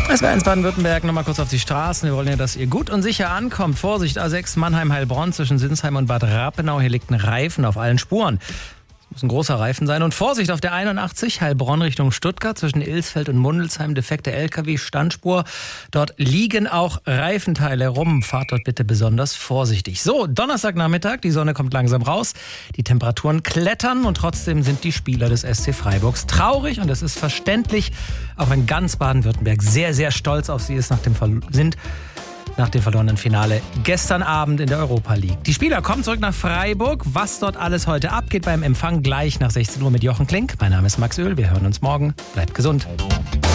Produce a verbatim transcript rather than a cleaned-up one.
Es war eins Baden-Württemberg, nochmal kurz auf die Straßen. Wir wollen ja, dass ihr gut und sicher ankommt. Vorsicht, A sechs Mannheim-Heilbronn zwischen Sinsheim und Bad Rappenau. Hier liegt ein Reifen auf allen Spuren. Das muss ein großer Reifen sein. Und Vorsicht auf der einundachtzig, Heilbronn Richtung Stuttgart zwischen Ilsfeld und Mundelsheim. Defekte L K W, Standspur. Dort liegen auch Reifenteile rum. Fahrt dort bitte besonders vorsichtig. So, Donnerstagnachmittag, die Sonne kommt langsam raus. Die Temperaturen klettern und trotzdem sind die Spieler des S C Freiburgs traurig. Und das ist verständlich, auch wenn ganz Baden-Württemberg sehr, sehr stolz auf sie ist nach dem Ver- sind. Nach dem verlorenen Finale gestern Abend in der Europa League. Die Spieler kommen zurück nach Freiburg. Was dort alles heute abgeht beim Empfang gleich nach sechzehn Uhr mit Jochen Klink. Mein Name ist Max Öl. Wir hören uns morgen. Bleibt gesund.